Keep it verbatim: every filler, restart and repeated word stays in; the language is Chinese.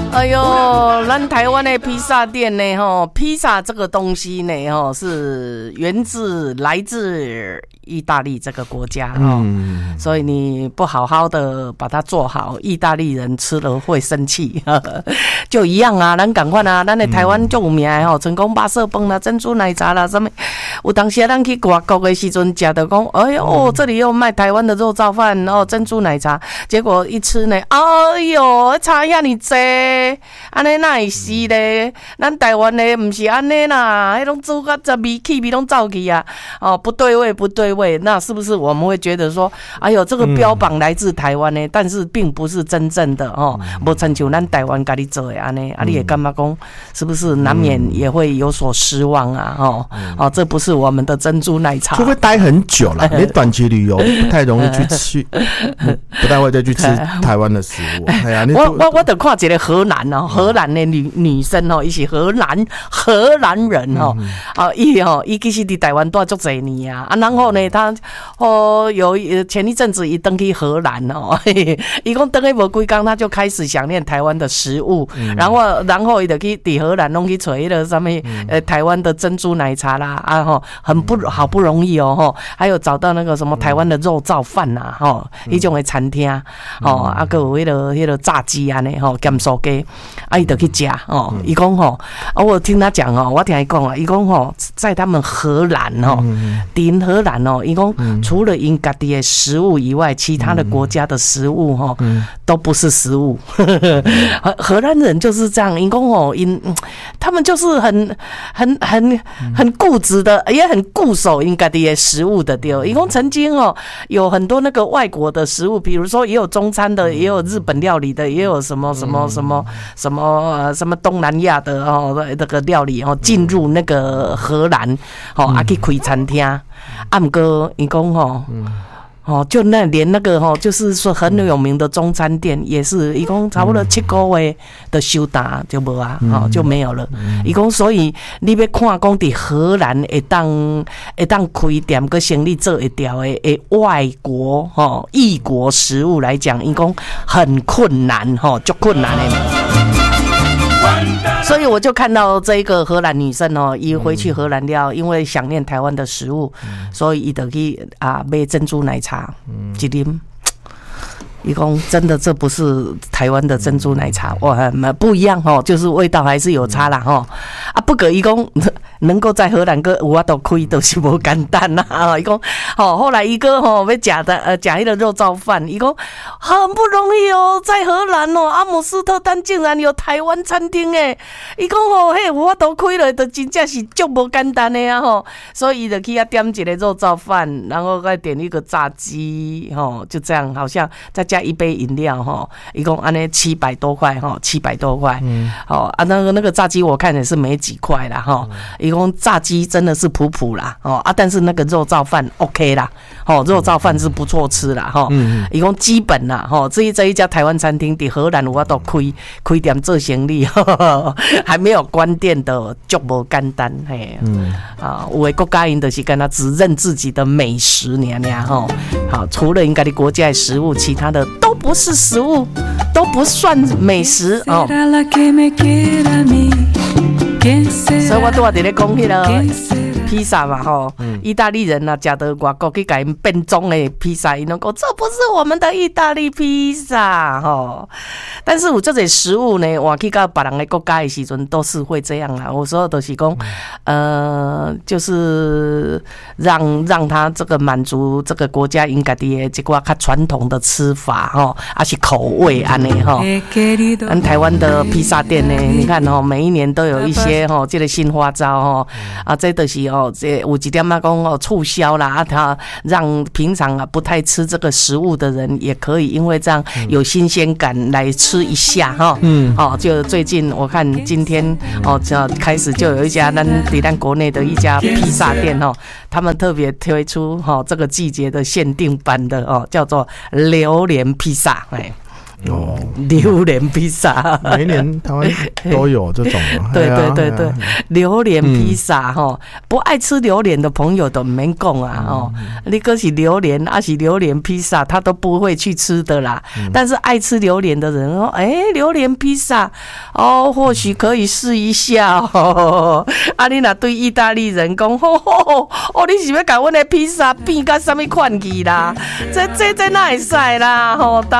哎呦，咱台湾的披萨店呢，吼，披萨这个东西呢，吼，是源自来自意大利这个国家，嗯，所以你不好好的把它做好，意大利人吃了会生气，就一样啊。咱赶快啊，咱的台湾就有名的吼，成功八色饭啦、珍珠奶茶啦，什么。有当时咱去外国的时阵，食到讲，哎呦，这里又卖台湾的肉燥饭，然后珍珠奶茶，结果一吃呢，哎呦，差遐尼济，安尼哪会是咧？咱台湾的唔是安尼啦，迄种煮甲这味气味拢走去啊，哦，不对味，不对味，那是不是我们会觉得说，哎呦，这个标榜来自台湾呢，但是并不是真正的哦，无亲像咱台湾家己做的安尼，啊，你也感觉讲，是不是难免也会有所失望啊？哦，哦，这不是我们的珍珠奶茶， 就会待很久了。你短期旅游不太容易去吃，不太会再去吃台湾的食物。哎呀， 我我我得看一个荷兰哦，荷兰的女女生哦，伊是荷兰荷兰人哦，啊，伊哦，伊其实伫台湾住足侪年啊，啊，然后呢，他哦有前一阵子伊登去荷兰哦，伊讲登去无几工，他就开始想念台湾的食物，然后然后伊就去伫荷兰弄去找迄个什么呃台湾的珍珠奶茶啦，啊吼，很不好不容易哦吼，还有找到那个什么台湾的肉燥饭呐吼，迄种的餐厅哦，啊个有迄个迄个炸鸡安尼吼，咸酥鸡，啊伊就去食哦，伊讲吼，啊我听他讲哦，我听伊讲啊，伊讲吼，在他们荷兰哦，伫荷兰哦，伊讲除了因家己的食物以外，其他的国家的食物吼都不是食物。荷荷兰人就是这样，伊讲哦，因他们就是很很很很固执的，也很固守因家己的食物的对。伊讲曾经哦，有很多那个外国的食物，比如说也有中餐的，也有日本料理的，也有什么什么什么什么呃什么东南亚的哦那个料理哦进入那个荷兰哦啊去开餐厅，啊不过伊讲吼。哦，就那连那个吼，就是说很有名的中餐店，也是一共差不多七个月的休达就无啊，哦就没有了。一共所以你要看讲伫荷兰会当会当开店个生意做会掉的诶外国吼异国食物来讲，一共很困难吼，就困难的。所以我就看到这一个荷兰女生哦，一回去荷兰了，因为想念台湾的食物，所以伊就去啊买珍珠奶茶一啉。伊讲真的，这不是台湾的珍珠奶茶，哇，不一样哦，就是味道还是有差啦吼。啊，不过伊讲能够在荷兰个有法度开，都是无简单啦。啊，伊讲吼，后来伊个吼要食的呃食迄个肉燥饭，伊讲很不容易哦，在荷兰哦，阿姆斯特丹竟然有台湾餐厅诶。伊讲吼，嘿，有法度开了，就真正是足无简单的啊吼。所以伊就去啊点一个肉燥饭，然后再点一个炸鸡，吼，就这样，好像在。加一杯饮料哈，一共按那七百多块哈，七百多块，嗯，好啊，那个那个炸鸡我看也是没几块啦哈，一共炸鸡真的是普普啦哦啊，但是那个肉燥饭 OK 啦，哦，肉燥饭是不错吃啦哈，嗯，一共基本啦哈，这一这一家台湾餐厅，伫荷兰我都开开店做生意，还没有关店的就无简单嘿，嗯啊，有的国家因就是跟他只认自己的美食娘娘哈，好，除了应该的国家的食物，其他的。都不是食物，都不算美食哦。所以我拄仔伫咧讲迄个披萨嘛吼，意大利人啊，食到外国去甲因变种的披萨，因拢讲这不是我们的意大利披萨吼。但是有这些食物呢，我去到别人的国家的时阵，都是会这样啦。有时候都是讲，呃，就是让让他这个满足这个国家应该的一寡较传统的吃法吼，还是口味安尼吼。咱台湾的披萨店呢，你看吼，每一年都有一些吼，这个新花招吼，啊，这都是哦，这有一点啊讲哦促销啦，啊，他让平常啊不太吃这个食物的人也可以，因为这样有新鲜感来吃一下哈。嗯，哦，就最近我看今天哦，这开始就有一家咱伫咱国内的一家披萨店哦，他们特别推出哈这个季节的限定版的哦，叫做榴莲披萨，哎。 哦， 榴莲披萨， 每一年台湾都有这种。 对对对对，榴莲披萨哈，不爱吃榴莲的朋友都免讲啊哦，你可是榴莲，还是榴莲披萨，他都不会去吃的啦。但是爱吃榴莲的人说，哎，榴莲披萨哦，或许可以试一下哦。啊，你若对意大利人讲，吼吼哦，你是要甲阮的披萨变甲什么款去啦？这这这哪会使啦？吼。